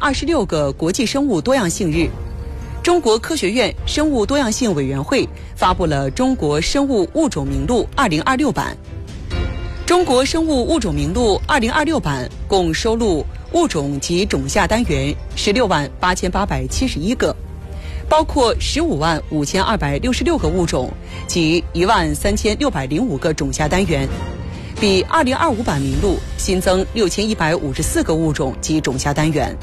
26个国际生物多样性日，中国科学院生物多样性委员会发布了《中国生物物种名录2026版》。中国生物物种名录2026版共收录物种及种下单元168871个，包括155266个物种及13605个种下单元，比2025版名录新增6154个物种及种下单元。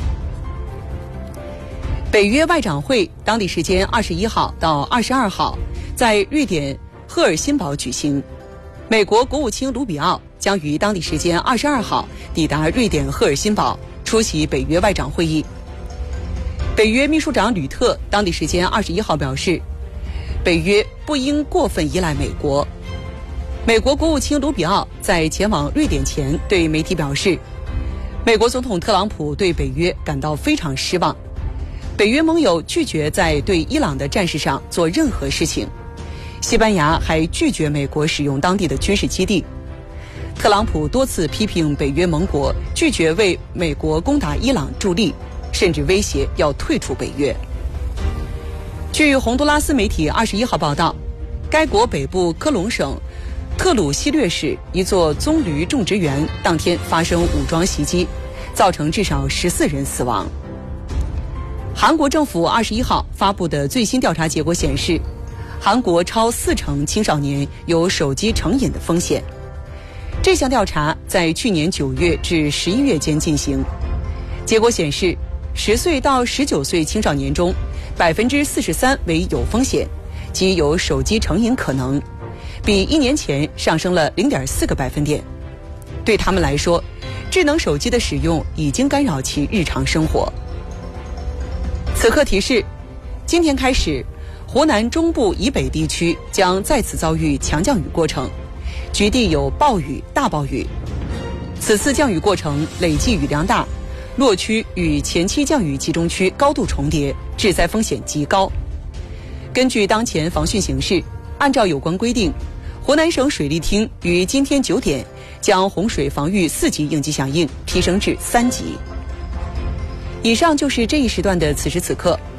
北约外长会当地时间21号到22号在瑞典赫尔辛堡举行。美国国务卿卢比奥将于当地时间22号抵达瑞典赫尔辛堡出席北约外长会议。北约秘书长吕特当地时间21号表示，北约不应过分依赖美国。美国国务卿卢比奥在前往瑞典前对媒体表示，美国总统特朗普对北约感到非常失望，北约盟友拒绝在对伊朗的战事上做任何事情。西班牙还拒绝美国使用当地的军事基地。特朗普多次批评北约盟国拒绝为美国攻打伊朗助力，甚至威胁要退出北约。据洪都拉斯媒体21号报道，该国北部科隆省特鲁西略市一座棕榈种植园当天发生武装袭击，造成至少14人死亡。韩国政府21号发布的最新调查结果显示，韩国超40%青少年有手机成瘾的风险。这项调查在去年9月至11月间进行，结果显示，10岁到19岁青少年中，43%为有风险，即有手机成瘾可能，比1年前上升了0.4个百分点。对他们来说，智能手机的使用已经干扰其日常生活。此刻提示，今天开始，湖南中部以北地区将再次遭遇强降雨过程，局地有暴雨、大暴雨。此次降雨过程累计雨量大，落区与前期降雨集中区高度重叠，致灾风险极高。根据当前防汛形势，按照有关规定，湖南省水利厅于今天9点将洪水防御4级应急响应提升至3级。以上就是这一时段的此时此刻，